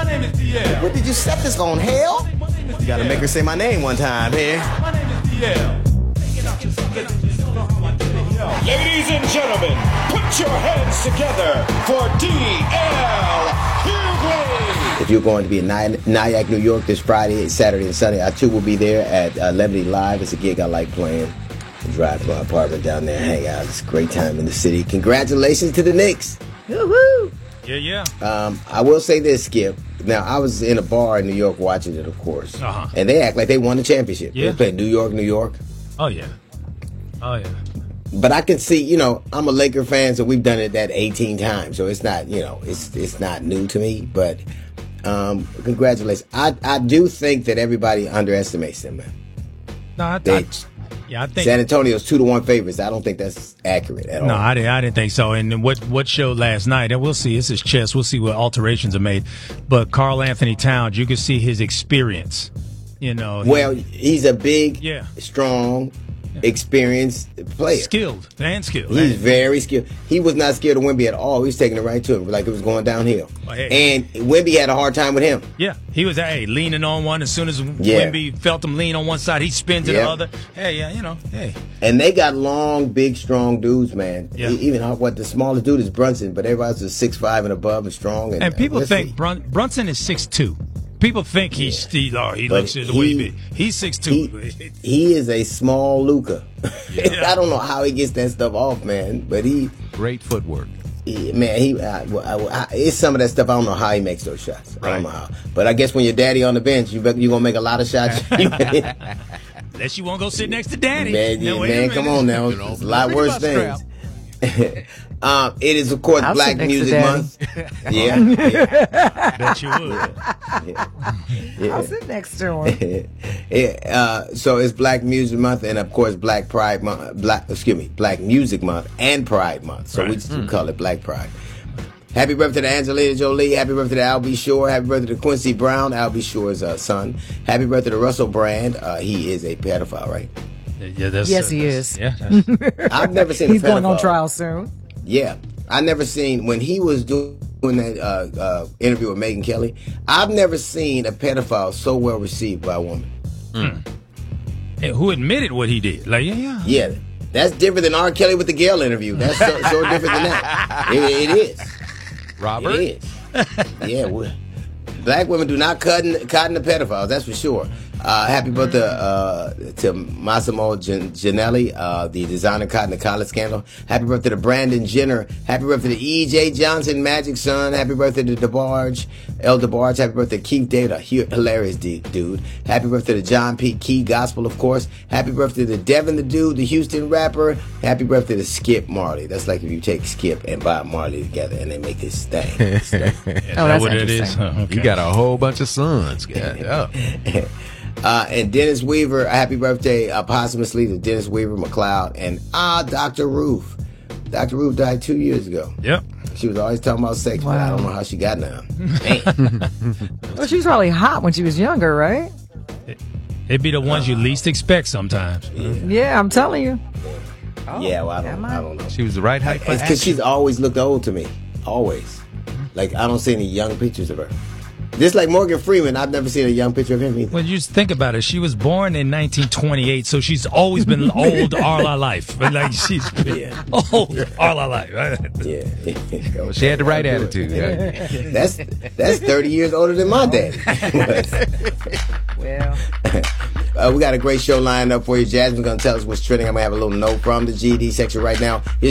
My name is DL. What did you set this on, hell? You gotta make her say my name one time here. My name is DL. Ladies and gentlemen, put your hands together for DL Hughley. If you're going to be in Nyack, New York this Friday, Saturday, and Sunday, I too will be there at Levity Live. It's a gig I like playing. Drive to my apartment down there, hang out. It's a great time in the city. Congratulations to the Knicks. Woo-hoo. Yeah. I will say this, Skip. Now, I was in a bar in New York watching it, of course. Uh-huh. And they act like they won the championship. Yeah. They played New York. Oh, yeah. But I can see, I'm a Laker fan, so we've done it that 18 times. So it's not, it's not new to me. But congratulations. I do think that everybody underestimates them, man. No, I think San Antonio's 2-1 favorites. I don't think that's accurate at all. No, I didn't think so. And what showed last night, and we'll see, it's his chess. We'll see what alterations are made. But Karl Anthony Towns, you can see his experience. He's a big, strong, experienced player. Skilled. He's very skilled. He was not scared of Wemby at all. He was taking it right to him like it was going downhill. And Wemby had a hard time with him. Yeah, he was leaning on one. As soon as Wemby felt him lean on one side, he spins to the other. And they got long, big, strong dudes, man. Yeah. Even the smallest dude is Brunson, but everybody else is 6'5" and above and strong. And people think Brunson is 6'2". People think he looks at the way he's 6'2". He is a small Luka. Yeah. I don't know how he gets that stuff off, man. But great footwork. It's some of that stuff. I don't know how he makes those shots. I don't know how. But I guess when your daddy on the bench, you're gonna make a lot of shots. Unless you won't go sit next to daddy. Man, come on now. There's a lot worse things. It is, of course, Black Music Month. Yeah. Bet you would. I'll sit next to him. So it's Black Music Month and, of course, Black Music Month and Pride Month. So we just call it Black Pride. Happy birthday to Angelina Jolie. Happy birthday to Al B. Shore. Happy birthday to Quincy Brown, Al B. Shore's son. Happy birthday to Russell Brand. He is a pedophile, right? Yeah, yes, he is. Yeah, I've never seen. He's going on trial soon. Yeah, I never seen when he was doing that interview with Megyn Kelly. I've never seen a pedophile so well received by a woman. Who admitted what he did? Yeah. That's different than R. Kelly with the Gayle interview. That's so different than that. It is. Robert. It is. Yeah. Black women do not cotton to pedophiles. That's for sure. Happy birthday to Massimo Gianelli, the designer caught in the college scandal. Happy birthday to Brandon Jenner. Happy birthday to E.J. Johnson, Magic's son. Happy birthday to DeBarge, El DeBarge. Happy birthday to Keith David, a hilarious dude. Happy birthday to John P. Key Gospel, of course. Happy birthday to Devin the Dude, the Houston rapper. Happy birthday to Skip Marley. That's like if you take Skip and Bob Marley together and they make this thing. That's what it is? Okay. You got a whole bunch of sons. Yeah. And Dennis Weaver, happy birthday posthumously to Dennis Weaver, McLeod, and Dr. Ruth. Dr. Ruth died 2 years ago. Yep. She was always talking about sex, but I don't know how she got now. Man. Well, she was probably hot when she was younger, right? It'd be the ones you least expect sometimes. Yeah, I'm telling you. Yeah, well, I don't know. She was the right height for It's because she's always looked old to me. Always. Like, I don't see any young pictures of her. Just like Morgan Freeman, I've never seen a young picture of him either. Well, you just think about it. She was born in 1928, so she's always been old all her life. But like she's been old all her life. Right? Yeah. Well, she had the right attitude. That's 30 years older than my daddy. Well, we got a great show lined up for you. Jasmine's going to tell us what's trending. I'm going to have a little note from the GD section right now. Here's